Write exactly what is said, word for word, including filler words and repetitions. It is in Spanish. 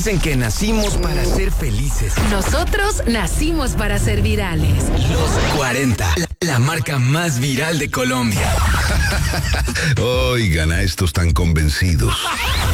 Dicen que nacimos para ser felices. Nosotros nacimos para ser virales. Los cuarenta, la, la marca más viral de Colombia. Oigan a estos tan convencidos.